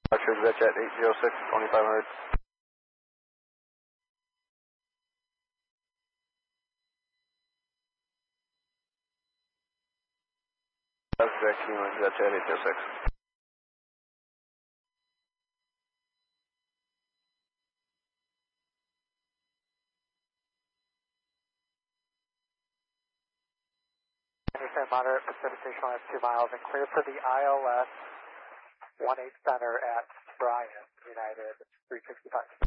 Archer, Jet 806, 2500. That's Jack Newman, Jet 806. Understand moderate precipitation last 2 miles and clear for the ILS 18 center at Bryan, United 365.